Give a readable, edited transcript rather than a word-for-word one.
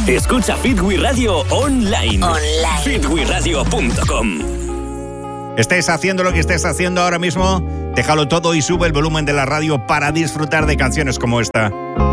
Escucha Fit We Radio online. fitwiradio.com. Estés haciendo lo que estés haciendo ahora mismo, déjalo todo y sube el volumen de la radio para disfrutar de canciones como esta.